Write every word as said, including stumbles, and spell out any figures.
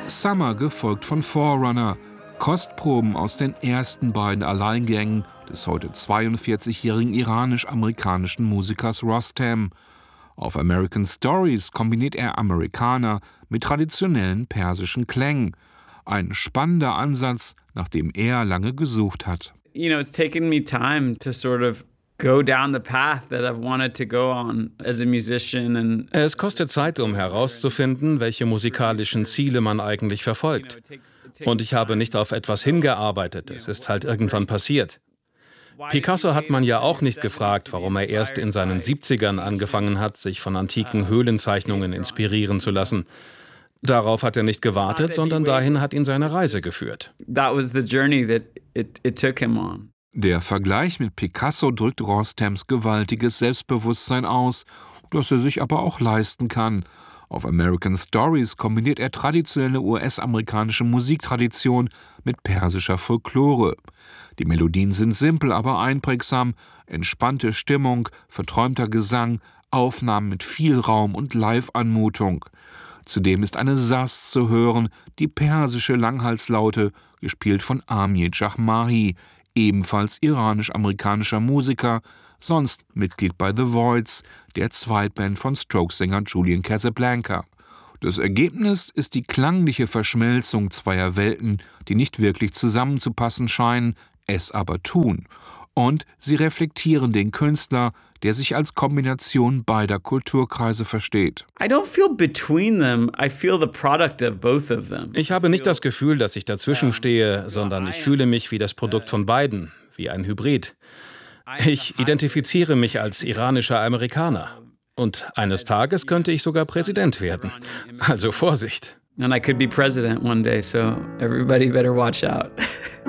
Summer gefolgt von Forerunner. Kostproben aus den ersten beiden Alleingängen des heute zweiundvierzigjährigen iranisch-amerikanischen Musikers Rostam. Auf American Stories kombiniert er Amerikaner mit traditionellen persischen Klängen. Ein spannender Ansatz, nach dem er lange gesucht hat. You know, it's taken me time to sort of go down the path that I've wanted to go on as a musician and Es kostet Zeit, um herauszufinden, welche musikalischen Ziele man eigentlich verfolgt. Und ich habe nicht auf etwas hingearbeitet, es ist halt irgendwann passiert. Picasso hat man ja auch nicht gefragt, warum er erst in seinen siebzigern angefangen hat, sich von antiken Höhlenzeichnungen inspirieren zu lassen. Darauf hat er nicht gewartet, sondern dahin hat ihn seine Reise geführt. That was the journey that it, it took him on. Der Vergleich mit Picasso drückt Rostams gewaltiges Selbstbewusstsein aus, das er sich aber auch leisten kann. Auf American Stories kombiniert er traditionelle U S-amerikanische Musiktradition mit persischer Folklore. Die Melodien sind simpel, aber einprägsam, entspannte Stimmung, verträumter Gesang, Aufnahmen mit viel Raum und Live-Anmutung. Zudem ist eine Saz zu hören, die persische Langhalslaute, gespielt von Amir Jahmahi, ebenfalls iranisch-amerikanischer Musiker, sonst Mitglied bei The Voids, der Zweitband von Strokes-Sänger Julian Casablanca. Das Ergebnis ist die klangliche Verschmelzung zweier Welten, die nicht wirklich zusammenzupassen scheinen, es aber tun. Und sie reflektieren den Künstler, der sich als Kombination beider Kulturkreise versteht. I don't feel between them. I feel the product of both of them. Ich habe nicht das Gefühl, dass ich dazwischen stehe, sondern ich fühle mich wie das Produkt von beiden, wie ein Hybrid. Ich identifiziere mich als iranischer Amerikaner. Und eines Tages könnte ich sogar Präsident werden. Also Vorsicht. And I could be president one day, so everybody better watch out.